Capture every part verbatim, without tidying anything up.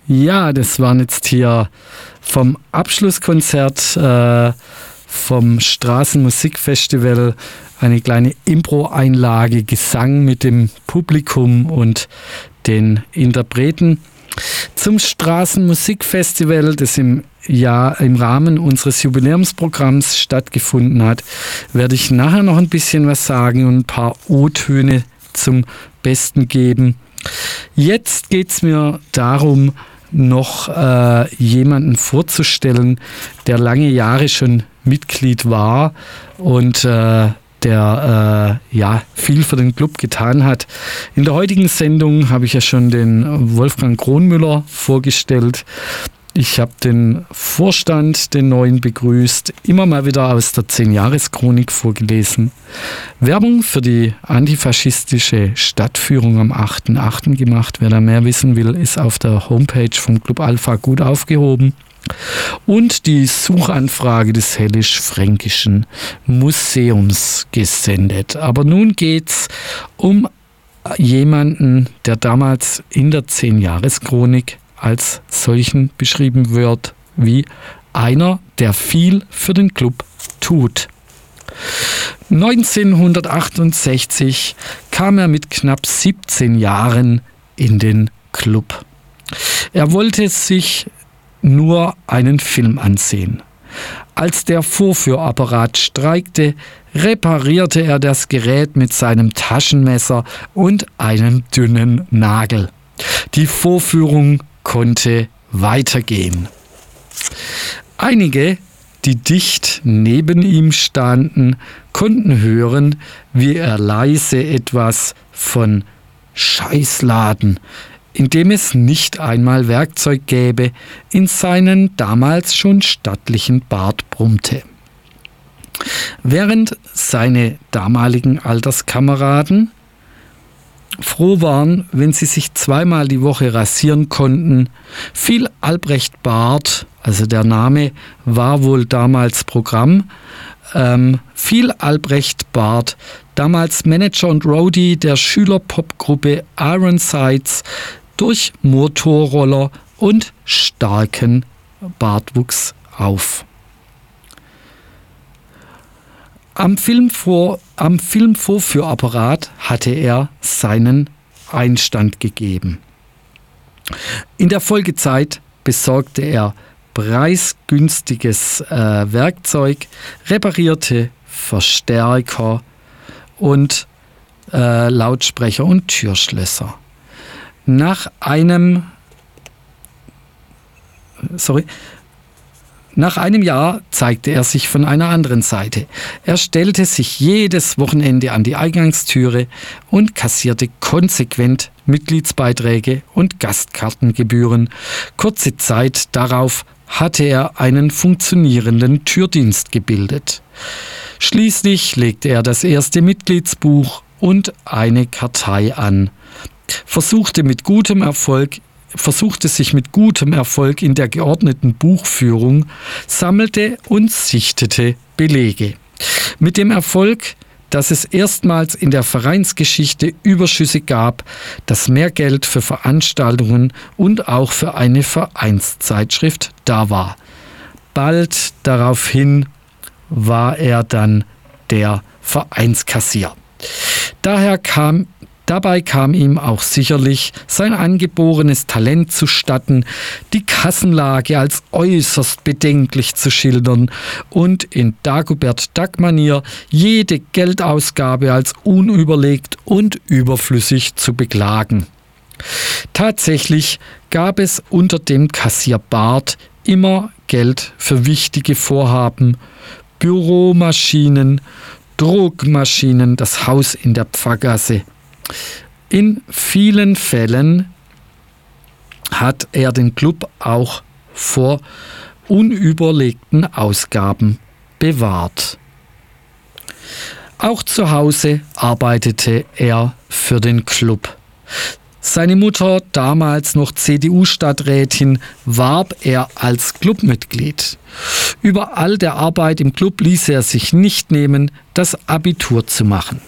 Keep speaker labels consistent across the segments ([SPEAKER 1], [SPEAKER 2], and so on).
[SPEAKER 1] Ja, das waren jetzt hier vom Abschlusskonzert äh, vom Straßenmusikfestival eine kleine Impro-Einlage, Gesang mit dem Publikum und den Interpreten. Zum Straßenmusikfestival, das im Jahr im Rahmen unseres Jubiläumsprogramms stattgefunden hat, werde ich nachher noch ein bisschen was sagen und ein paar O-Töne zum Besten geben. Jetzt geht es mir darum, noch äh, jemanden vorzustellen, der lange Jahre schon Mitglied war und äh, der äh, ja viel für den Club getan hat. In der heutigen Sendung habe ich ja schon den Wolfgang Kronmüller vorgestellt. Ich habe den Vorstand, den neuen, begrüßt, immer mal wieder aus der zehn-Jahres-Chronik vorgelesen. Werbung für die antifaschistische Stadtführung am achten achten gemacht. Wer da mehr wissen will, ist auf der Homepage vom Club Alpha gut aufgehoben. Und die Suchanfrage des Hellisch-Fränkischen Museums gesendet. Aber nun geht's um jemanden, der damals in der zehn-Jahres-Chronik als solchen beschrieben wird, wie einer, der viel für den Club tut. neunzehnhundertachtundsechzig kam er mit knapp siebzehn Jahren in den Club. Er wollte sich nur einen Film ansehen. Als der Vorführapparat streikte, reparierte er das Gerät mit seinem Taschenmesser und einem dünnen Nagel. Die Vorführung konnte weitergehen. Einige, die dicht neben ihm standen, konnten hören, wie er leise etwas von Scheißladen, in dem es nicht einmal Werkzeug gäbe, in seinen damals schon stattlichen Bart brummte. Während seine damaligen Alterskameraden froh waren, wenn sie sich zweimal die Woche rasieren konnten, fiel Albrecht Barth, also der Name war wohl damals Programm, ähm, fiel Albrecht Barth, damals Manager und Roadie der Schülerpopgruppe Ironsides, durch Motorroller und starken Bartwuchs auf. Am Filmvor, am Filmvorführapparat hatte er seinen Einstand gegeben. In der Folgezeit besorgte er preisgünstiges äh, Werkzeug, reparierte Verstärker und äh, Lautsprecher und Türschlösser. Nach einem sorry Nach einem Jahr zeigte er sich von einer anderen Seite. Er stellte sich jedes Wochenende an die Eingangstüre und kassierte konsequent Mitgliedsbeiträge und Gastkartengebühren. Kurze Zeit darauf hatte er einen funktionierenden Türdienst gebildet. Schließlich legte er das erste Mitgliedsbuch und eine Kartei an, versuchte mit gutem Erfolg versuchte sich mit gutem Erfolg in der geordneten Buchführung, sammelte und sichtete Belege. Mit dem Erfolg, dass es erstmals in der Vereinsgeschichte Überschüsse gab, dass mehr Geld für Veranstaltungen und auch für eine Vereinszeitschrift da war. Bald daraufhin war er dann der Vereinskassier. Daher kam Dabei kam ihm auch sicherlich sein angeborenes Talent zustatten, die Kassenlage als äußerst bedenklich zu schildern und in Dagobert-Duck-Manier jede Geldausgabe als unüberlegt und überflüssig zu beklagen. Tatsächlich gab es unter dem Kassier Barth immer Geld für wichtige Vorhaben, Büromaschinen, Druckmaschinen, das Haus in der Pfarrgasse. In vielen Fällen hat er den Club auch vor unüberlegten Ausgaben bewahrt. Auch zu Hause arbeitete er für den Club. Seine Mutter, damals noch C D U-Stadträtin, warb er als Clubmitglied. Über all der Arbeit im Club ließ er sich nicht nehmen, das Abitur zu machen.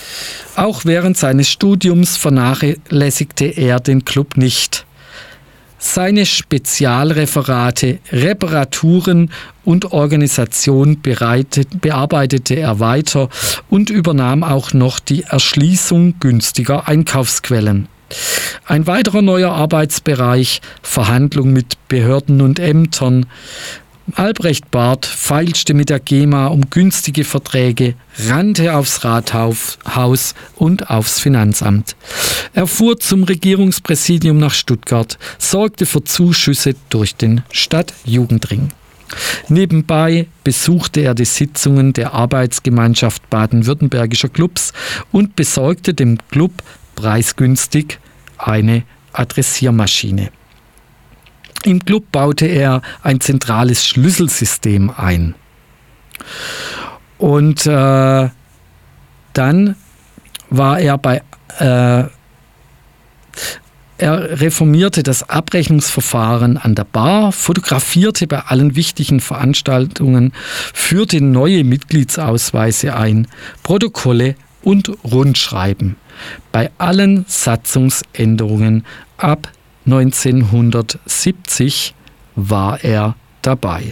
[SPEAKER 1] Auch während seines Studiums vernachlässigte er den Club nicht. Seine Spezialreferate, Reparaturen und Organisation bereitet, bearbeitete er weiter und übernahm auch noch die Erschließung günstiger Einkaufsquellen. Ein weiterer neuer Arbeitsbereich, Verhandlung mit Behörden und Ämtern. Albrecht Barth feilschte mit der GEMA um günstige Verträge, rannte aufs Rathaus und aufs Finanzamt. Er fuhr zum Regierungspräsidium nach Stuttgart, sorgte für Zuschüsse durch den Stadtjugendring. Nebenbei besuchte er die Sitzungen der Arbeitsgemeinschaft baden-württembergischer Clubs und besorgte dem Club preisgünstig eine Adressiermaschine. Im Club baute er ein zentrales Schlüsselsystem ein. Und äh, dann war er bei... Äh, Er reformierte das Abrechnungsverfahren an der Bar, fotografierte bei allen wichtigen Veranstaltungen, führte neue Mitgliedsausweise ein, Protokolle und Rundschreiben. Bei allen Satzungsänderungen ab neunzehnhundertsiebzig war er dabei.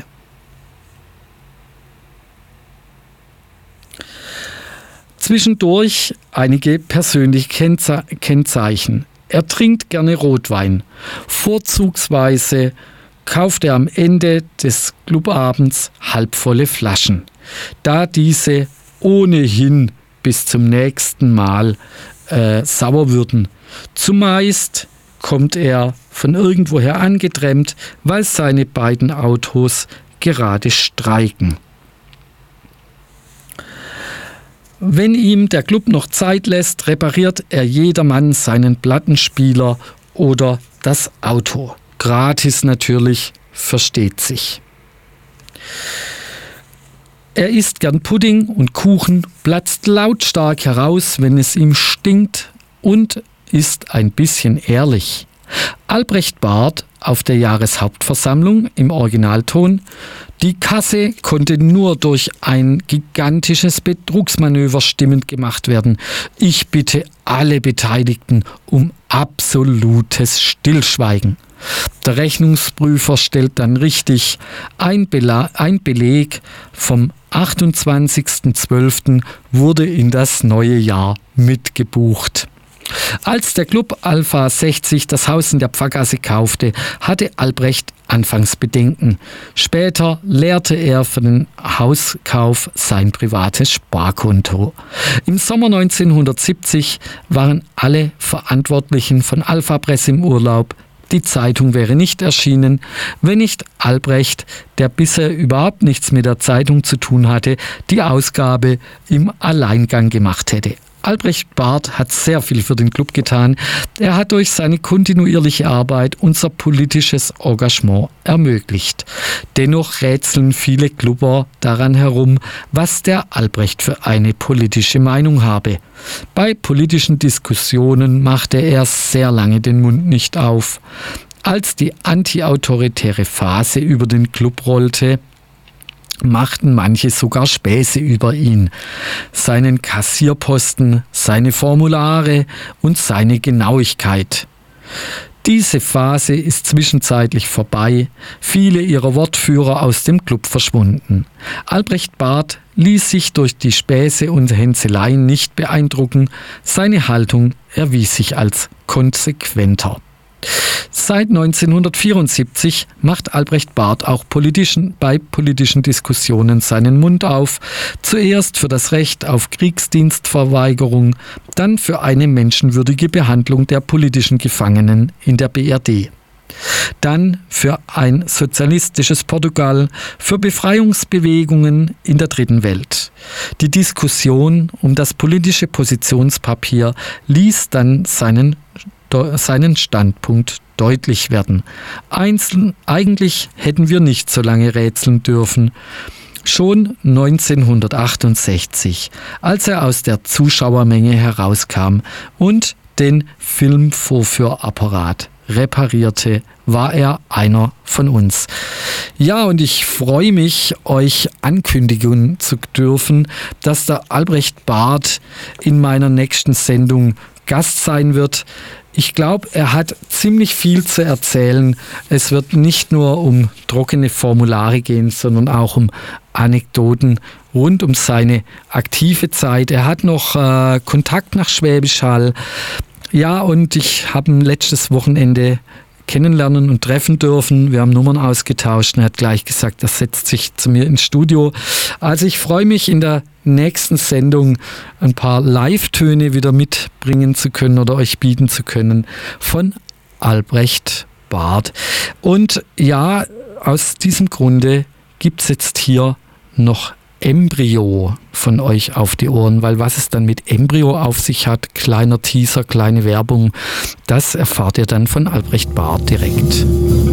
[SPEAKER 1] Zwischendurch einige persönliche Kennze- Kennzeichen. Er trinkt gerne Rotwein. Vorzugsweise kauft er am Ende des Clubabends halbvolle Flaschen, da diese ohnehin bis zum nächsten Mal äh, sauer würden. Zumeist kommt er von irgendwoher angedrämmt, weil seine beiden Autos gerade streiken. Wenn ihm der Club noch Zeit lässt, repariert er jedermann seinen Plattenspieler oder das Auto. Gratis natürlich, versteht sich. Er isst gern Pudding und Kuchen, platzt lautstark heraus, wenn es ihm stinkt und ist ein bisschen ehrlich. Albrecht Barth auf der Jahreshauptversammlung im Originalton: Die Kasse konnte nur durch ein gigantisches Betrugsmanöver stimmend gemacht werden. Ich bitte alle Beteiligten um absolutes Stillschweigen. Der Rechnungsprüfer stellt dann richtig: Ein, Bela- ein Beleg vom achtundzwanzigsten zwölften wurde in das neue Jahr mitgebucht. Als der Club Alpha sechzig das Haus in der Pfarrgasse kaufte, hatte Albrecht anfangs Bedenken. Später leerte er für den Hauskauf sein privates Sparkonto. Im Sommer neunzehnhundertsiebzig waren alle Verantwortlichen von Alpha Press im Urlaub. Die Zeitung wäre nicht erschienen, wenn nicht Albrecht, der bisher überhaupt nichts mit der Zeitung zu tun hatte, die Ausgabe im Alleingang gemacht hätte. Albrecht Barth hat sehr viel für den Club getan. Er hat durch seine kontinuierliche Arbeit unser politisches Engagement ermöglicht. Dennoch rätseln viele Clubber daran herum, was der Albrecht für eine politische Meinung habe. Bei politischen Diskussionen machte er sehr lange den Mund nicht auf. Als die antiautoritäre Phase über den Club rollte, machten manche sogar Späße über ihn, seinen Kassierposten, seine Formulare und seine Genauigkeit. Diese Phase ist zwischenzeitlich vorbei, viele ihrer Wortführer aus dem Club verschwunden. Albrecht Barth ließ sich durch die Späße und Hänzeleien nicht beeindrucken, seine Haltung erwies sich als konsequenter. Seit neunzehnhundertvierundsiebzig macht Albrecht Barth auch politischen, bei politischen Diskussionen seinen Mund auf. Zuerst für das Recht auf Kriegsdienstverweigerung, dann für eine menschenwürdige Behandlung der politischen Gefangenen in der B R D. Dann für ein sozialistisches Portugal, für Befreiungsbewegungen in der Dritten Welt. Die Diskussion um das politische Positionspapier ließ dann seinen seinen Standpunkt deutlich werden. Einzeln, eigentlich hätten wir nicht so lange rätseln dürfen. Schon neunzehnhundertachtundsechzig, als er aus der Zuschauermenge herauskam und den Filmvorführapparat reparierte, war er einer von uns. Ja, und ich freue mich, euch ankündigen zu dürfen, dass der Albrecht Barth in meiner nächsten Sendung Gast sein wird. Ich glaube, er hat ziemlich viel zu erzählen. Es wird nicht nur um trockene Formulare gehen, sondern auch um Anekdoten rund um seine aktive Zeit. Er hat noch äh, Kontakt nach Schwäbisch Hall. Ja, und ich habe ihn letztes Wochenende kennenlernen und treffen dürfen. Wir haben Nummern ausgetauscht und er hat gleich gesagt, er setzt sich zu mir ins Studio. Also ich freue mich, in der nächsten Sendung ein paar Live-Töne wieder mitbringen zu können oder euch bieten zu können von Albrecht Barth. Und ja, aus diesem Grunde gibt es jetzt hier noch Embryo von euch auf die Ohren, weil was es dann mit Embryo auf sich hat, kleiner Teaser, kleine Werbung, das erfahrt ihr dann von Albrecht Barth direkt.